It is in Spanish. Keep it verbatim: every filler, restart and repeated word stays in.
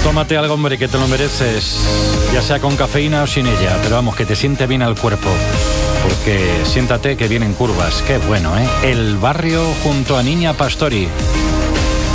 Tómate algo, hombre, que te lo mereces, ya sea con cafeína o sin ella, pero vamos, que te siente bien al cuerpo, porque siéntate que vienen curvas, qué bueno, ¿eh? El barrio junto a Niña Pastori.